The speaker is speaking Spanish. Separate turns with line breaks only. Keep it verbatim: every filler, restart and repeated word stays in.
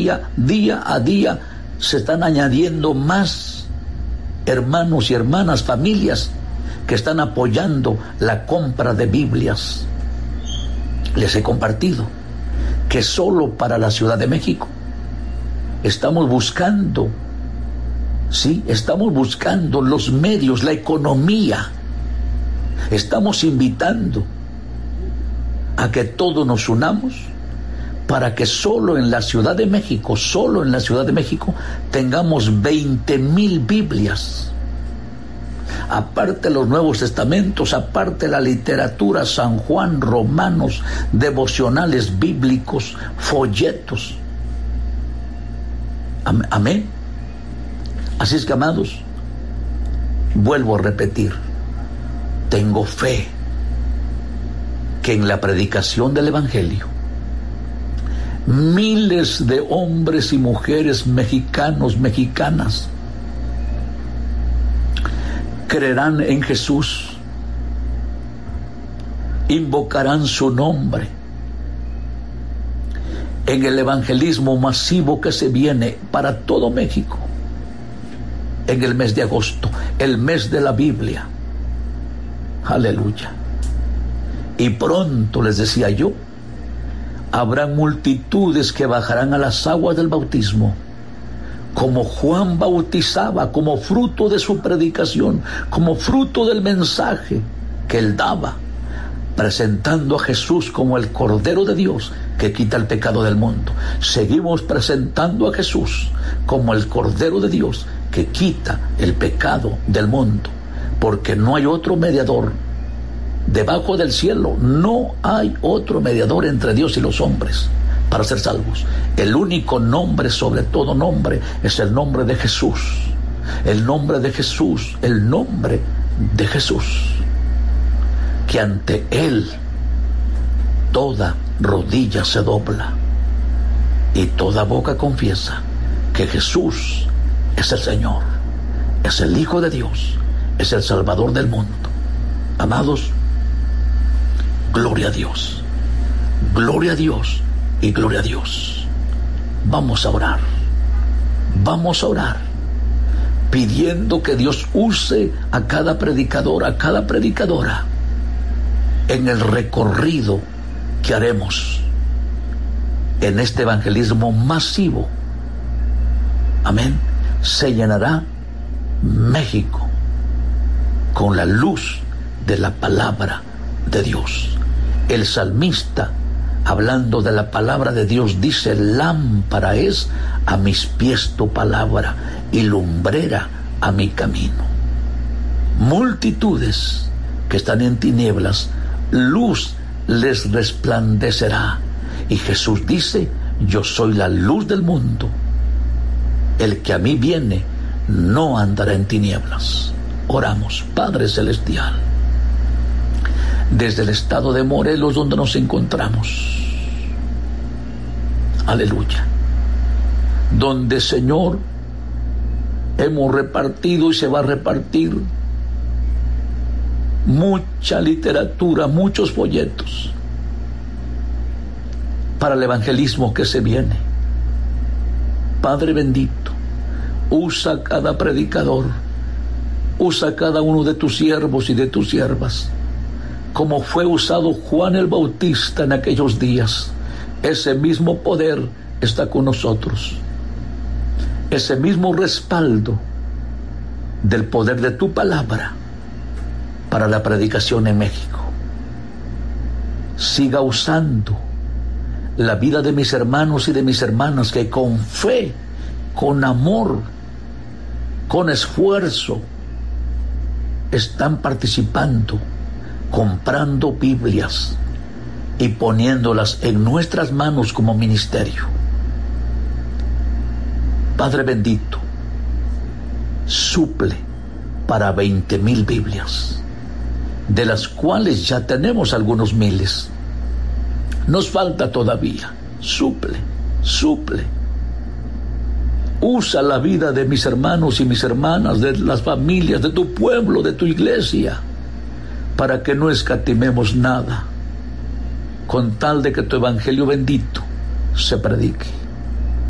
día, día a día, se están añadiendo más hermanos y hermanas, familias que están apoyando la compra de Biblias. Les he compartido que solo para la Ciudad de México estamos buscando, sí, estamos buscando los medios, la economía. Estamos invitando a que todos nos unamos para que solo en la Ciudad de México, solo en la Ciudad de México, tengamos veinte mil Biblias. Aparte los Nuevos Testamentos, aparte la literatura, San Juan, Romanos, devocionales bíblicos, folletos. Amén. Así es que, amados, vuelvo a repetir, tengo fe que en la predicación del Evangelio miles de hombres y mujeres mexicanos, mexicanas, creerán en Jesús, invocarán su nombre en el evangelismo masivo que se viene para todo México en el mes de agosto, el mes de la Biblia. Aleluya. Y pronto, les decía yo, habrán multitudes que bajarán a las aguas del bautismo, como Juan bautizaba, como fruto de su predicación, como fruto del mensaje que él daba, presentando a Jesús como el Cordero de Dios que quita el pecado del mundo. Seguimos presentando a Jesús como el Cordero de Dios que quita el pecado del mundo, porque no hay otro mediador debajo del cielo, no hay otro mediador entre Dios y los hombres para ser salvos. El único nombre sobre todo nombre es el nombre de Jesús, el nombre de Jesús, el nombre de Jesús, que ante él toda rodilla se dobla y toda boca confiesa que Jesús es el Señor, es el Hijo de Dios, es el Salvador del mundo. Amados, gloria a Dios, gloria a Dios y gloria a Dios. Vamos a orar, vamos a orar, pidiendo que Dios use a cada predicador, a cada predicadora, en el recorrido que haremos en este evangelismo masivo. Amén. Se llenará México con la luz de la palabra de Dios. El salmista, hablando de la palabra de Dios, dice: lámpara es a mis pies tu palabra y lumbrera a mi camino. Multitudes que están en tinieblas, luz les resplandecerá. Y Jesús dice: yo soy la luz del mundo. El que a mí viene no andará en tinieblas. Oramos. Padre celestial, desde el estado de Morelos, donde nos encontramos, aleluya, donde, Señor, hemos repartido y se va a repartir mucha literatura, muchos folletos para el evangelismo que se viene. Padre bendito, usa cada predicador, usa cada uno de tus siervos y de tus siervas, como fue usado Juan el Bautista en aquellos días. Ese mismo poder está con nosotros, ese mismo respaldo del poder de tu palabra para la predicación en México. Siga usando la vida de mis hermanos y de mis hermanas que con fe, con amor, con esfuerzo están participando, comprando Biblias y poniéndolas en nuestras manos como ministerio. Padre bendito, suple para veinte mil Biblias, de las cuales ya tenemos algunos miles. Nos falta todavía. Suple, suple. Usa la vida de mis hermanos y mis hermanas, de las familias, de tu pueblo, de tu iglesia, para que no escatimemos nada, con tal de que tu evangelio bendito se predique.